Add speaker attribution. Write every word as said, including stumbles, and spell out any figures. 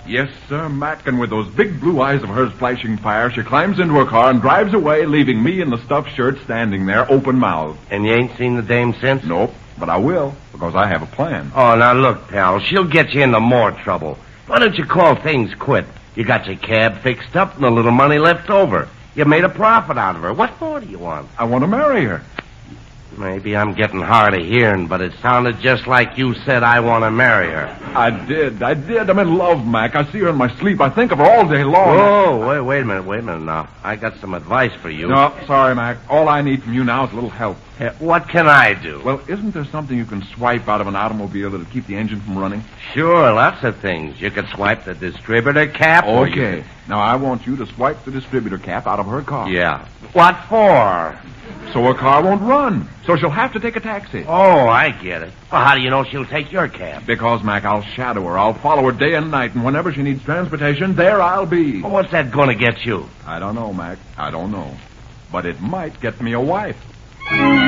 Speaker 1: Yes, sir, Mac, and with those big blue eyes of hers flashing fire, she climbs into her car and drives away, leaving me in the stuffed shirt standing there, open-mouthed.
Speaker 2: And you ain't seen the dame since?
Speaker 1: Nope, but I will, because I have a plan.
Speaker 2: Oh, now look, pal, she'll get you into more trouble. Why don't you call things quit? You got your cab fixed up and a little money left over. You made a profit out of her. What more do you want?
Speaker 1: I want to marry her.
Speaker 2: Maybe I'm getting hard of hearing, but it sounded just like you said I want to marry her.
Speaker 1: I did, I did. I'm in love, Mac. I see her in my sleep. I think of her all day long.
Speaker 2: Oh, wait, wait a minute, wait a minute now. I got some advice for you.
Speaker 1: No, sorry, Mac. All I need from you now is a little help.
Speaker 2: Uh, what can I do?
Speaker 1: Well, isn't there something you can swipe out of an automobile that'll keep the engine from running?
Speaker 2: Sure, lots of things. You could swipe the distributor cap. or you
Speaker 1: Okay.
Speaker 2: could-
Speaker 1: Now, I want you to swipe the distributor cap out of her car.
Speaker 2: Yeah. What for?
Speaker 1: So her car won't run. So she'll have to take a taxi.
Speaker 2: Oh, I get it. Well, how do you know she'll take your cab?
Speaker 1: Because, Mac, I'll shadow her. I'll follow her day and night, and whenever she needs transportation, there I'll be.
Speaker 2: Well, what's that going to get you?
Speaker 1: I don't know, Mac. I don't know. But it might get me a wife.